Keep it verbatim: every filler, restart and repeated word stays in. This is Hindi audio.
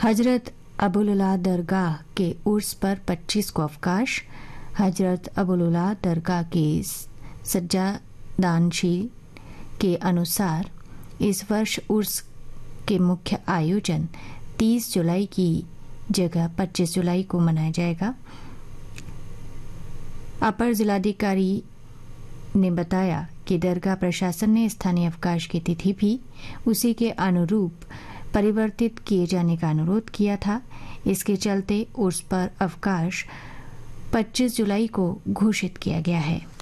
हजरत अबुलुला दरगाह के उर्स पर पच्चीस को अवकाश। हजरत अबुलुला दरगाह के सज्जादानशी के अनुसार इस वर्ष उर्स के मुख्य आयोजन तीस जुलाई की जगह पच्चीस जुलाई को मनाया जाएगा। अपर जिलाधिकारी ने बताया कि दरगाह प्रशासन ने स्थानीय अवकाश की तिथि भी उसी के अनुरूप परिवर्तित किए जाने का अनुरोध किया था। इसके चलते उर्स पर अवकाश पच्चीस जुलाई को घोषित किया गया है।